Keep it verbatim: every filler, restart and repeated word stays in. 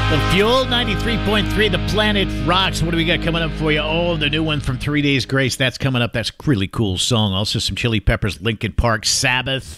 The Fuel, ninety-three point three, The Planet Rocks. What do we got coming up for you? Oh, the new one from Three Days Grace. That's coming up. That's a really cool song. Also some Chili Peppers, Linkin Park, Sabbath.